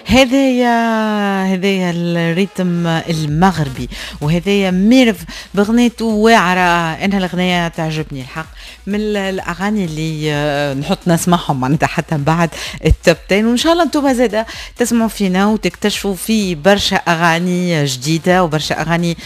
هذايا الريتم المغربي، وهذايا ميرف بغنيته واعرة. أنا الأغنية تعجبني الحق، من الأغاني اللي نحط نسمعهم معناتها حتى بعد التوب 10. وإن شاء الله أنتم زادا تسمعوا فينا وتكتشفوا في برشا أغاني جديدة وبرشا أغاني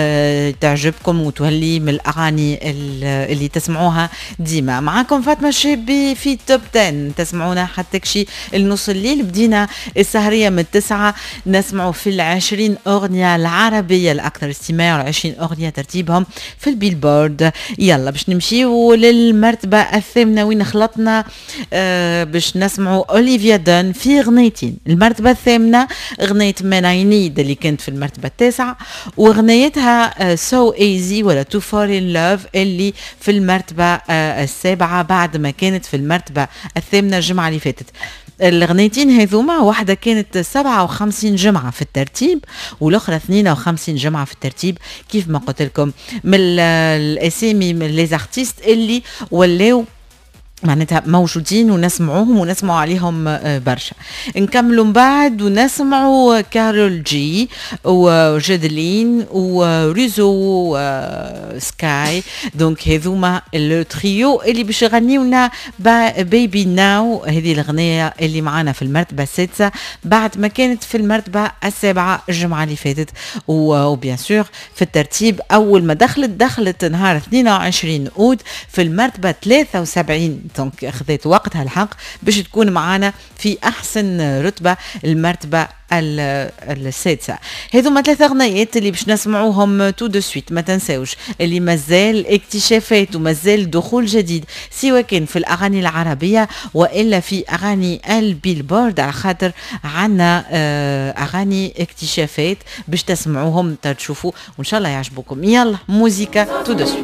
تعجبكم وتولي من الأغاني اللي تسمعوها ديما. معاكم فاطمة الشابي في توب 10، تسمعونا حتى كشي النص الليل. بدينا السهرية من 9 نسمعوا في 20 أغنية العربية الأكثر استماع، 20 أغنية ترتيبهم في البيلبورد. يلا باش نمشيو للمرتبة الثامنة وين خلطنا باش نسمعوا أوليفيا دون في غنيتين. المرتبة الثامنة غنية Man I Need اللي كانت في المرتبة التاسعة، وغنيتها So Easy ولا To Fall in Love اللي في المرتبة السابعة بعد ما كانت في المرتبة الثامنة الجمعة اللي فاتت. الغنيتين هذوما واحدة كانت 57 جمعة في الترتيب والأخرى 52 جمعة في الترتيب. كيف ما قلت لكم من الأسامي من لي زارتيست اللي ولاو معناتها موجودين ونسمعوهم ونسمعوا عليهم برشا. نكملوا من بعد ونسمعوا كارول جي وجادلين وريزو سكاي. دونك هذوما التريو اللي باش يغنيونا بيبي ناو، هذه الأغنية اللي معانا في المرتبة السادسة بعد ما كانت في المرتبة السابعة الجمعة اللي فاتت. وبيان سور في الترتيب أول ما دخلت نهار 22 أود في المرتبة 73. دونك أخذت وقتها الحق باش تكون معانا في أحسن رتبة المرتبة السادسة. هذوما 3 أغنيات اللي باش نسمعوهم تو دو سويت. ما تنساوش اللي مازال اكتشافات ومازال دخول جديد سواء كان في الأغاني العربية وإلا في أغاني البيلبورد، على خاطر عنا أغاني اكتشافات باش تسمعوهم تشوفوا وإن شاء الله يعجبوكم. يلا موسيقى تو دو سويت.